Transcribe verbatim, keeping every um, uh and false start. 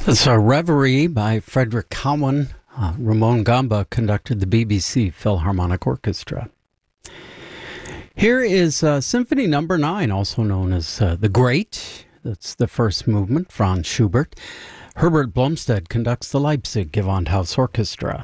It's a Reverie by Frederick Cowan. Uh, Ramon Gamba conducted the B B C Philharmonic Orchestra. Here is uh, Symphony Number Nine, also known as uh, The Great. That's the first movement, Franz Schubert. Herbert Blomstedt conducts the Leipzig Gewandhaus Orchestra.